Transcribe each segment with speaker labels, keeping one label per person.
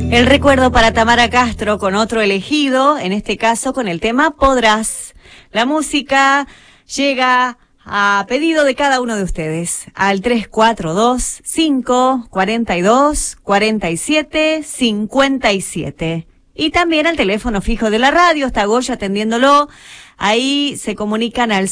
Speaker 1: El recuerdo para Tamara Castro con otro elegido, en este caso con el tema Podrás. La música llega a pedido de cada uno de ustedes al 342-542-4757 y también al teléfono fijo de la radio, está Goya atendiéndolo. Ahí se comunican al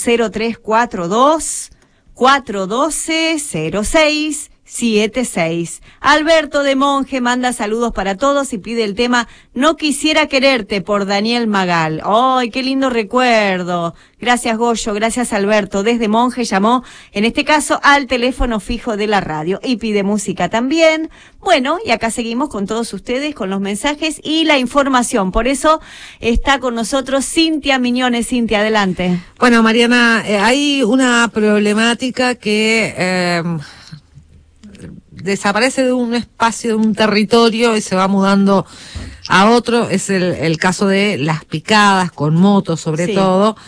Speaker 1: 0342-412-0676. Alberto de Monje manda saludos para todos y pide el tema No quisiera quererte por Daniel Magal. ¡Ay, qué lindo recuerdo! Gracias, Goyo, gracias, Alberto. Desde Monje llamó, en este caso, al teléfono fijo de la radio y pide música también. Bueno, y acá seguimos con todos ustedes, con los mensajes y la información. Por eso está con nosotros Cintia Miñones. Cintia, adelante.
Speaker 2: Bueno, Mariana, hay una problemática que desaparece de un espacio, de un territorio y se va mudando a otro. Es el caso de las picadas con motos, sobre todo.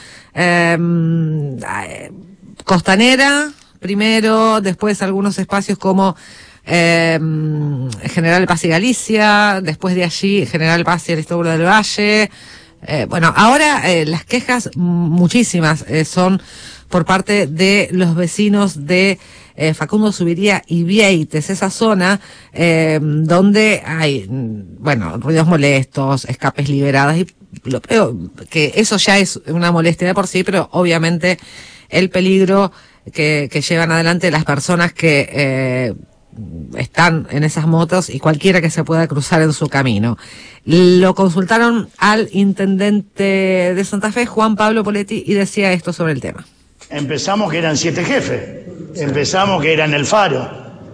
Speaker 2: Costanera, primero, después algunos espacios como General Paz y Galicia, después de allí General Paz y Aristóbulo del Valle. Bueno, ahora las quejas, muchísimas, son por parte de los vecinos de Facundo Subiría y Vieites, esa zona donde hay, bueno, ruidos molestos, escapes liberadas, y lo peor, que eso ya es una molestia de por sí, pero obviamente el peligro que llevan adelante las personas que están en esas motos y cualquiera que se pueda cruzar en su camino. Lo consultaron al intendente de Santa Fe, Juan Pablo Poletti, y decía esto sobre el tema.
Speaker 3: Empezamos que eran 7 jefes, empezamos que eran el Faro.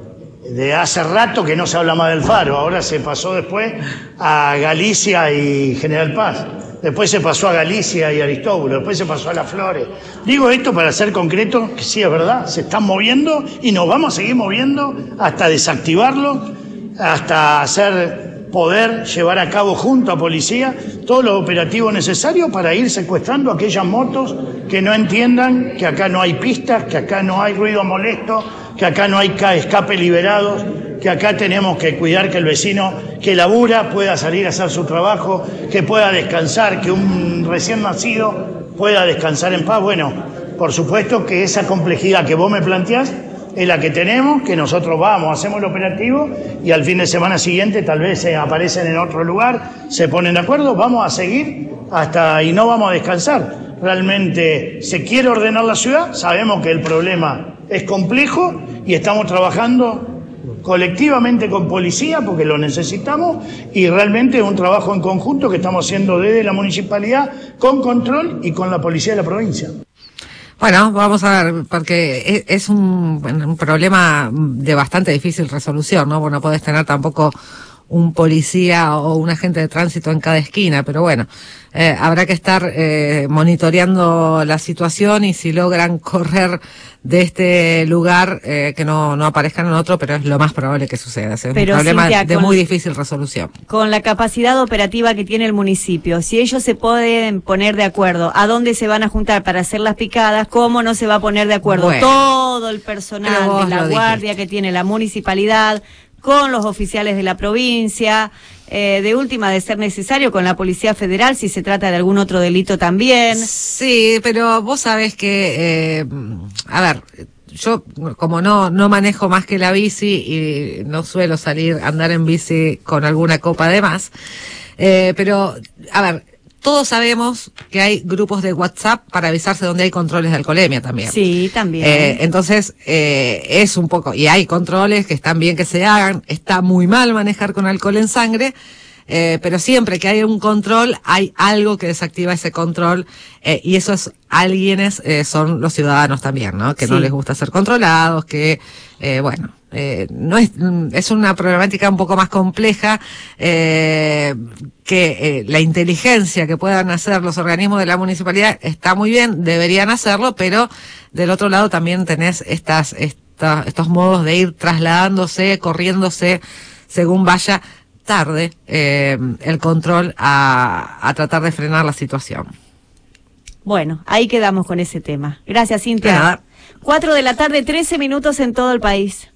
Speaker 3: De hace rato que no se habla más del Faro, ahora se pasó después a Galicia y General Paz, después se pasó a Galicia y Aristóbulo, después se pasó a Las Flores. Digo esto para ser concreto, que sí es verdad, se están moviendo y nos vamos a seguir moviendo hasta desactivarlo, hasta poder llevar a cabo junto a policía todos los operativos necesarios para ir secuestrando aquellas motos que no entiendan que acá no hay pistas, que acá no hay ruido molesto, que acá no hay escape liberados, que acá tenemos que cuidar que el vecino que labura pueda salir a hacer su trabajo, que pueda descansar, que un recién nacido pueda descansar en paz. Bueno, por supuesto que esa complejidad que vos me planteás es la que tenemos, que nosotros vamos, hacemos el operativo y al fin de semana siguiente tal vez aparecen en otro lugar, se ponen de acuerdo, vamos a seguir hasta y no vamos a descansar. Realmente se quiere ordenar la ciudad, sabemos que el problema es complejo y estamos trabajando colectivamente con policía porque lo necesitamos y realmente es un trabajo en conjunto que estamos haciendo desde la municipalidad con control y con la policía de la provincia.
Speaker 2: Bueno, vamos a ver, porque es un problema de bastante difícil resolución, ¿no? Bueno, no podés tener tampoco un policía o un agente de tránsito en cada esquina, pero bueno, habrá que estar monitoreando la situación y si logran correr de este lugar, que no aparezcan en otro, pero es lo más probable que suceda. Es un problema de muy difícil resolución. Con la capacidad operativa que tiene el municipio, si ellos se pueden poner de acuerdo a dónde se van a juntar para hacer las picadas, cómo no se va a poner de acuerdo todo el personal de la guardia que tiene la municipalidad, con los oficiales de la provincia, de última, de ser necesario, con la Policía Federal, si se trata de algún otro delito también. Sí, pero vos sabés que, a ver, yo como no manejo más que la bici y no suelo salir a andar en bici con alguna copa de más, pero, a ver, todos sabemos que hay grupos de WhatsApp para avisarse donde hay controles de alcoholemia también. Sí, también. Entonces, es un poco, y hay controles que están bien que se hagan, está muy mal manejar con alcohol en sangre, pero siempre que hay un control, hay algo que desactiva ese control, y esos alguienes son los ciudadanos también, ¿no? Que no les gusta ser controlados, que, bueno, no es una problemática un poco más compleja, que la inteligencia que puedan hacer los organismos de la municipalidad está muy bien, deberían hacerlo, pero del otro lado también tenés estos modos de ir trasladándose, corriéndose, según vaya tarde el control a tratar de frenar la situación. Bueno, ahí quedamos con ese tema. Gracias, Cintia. 4 de la tarde, 13 minutos en todo el país.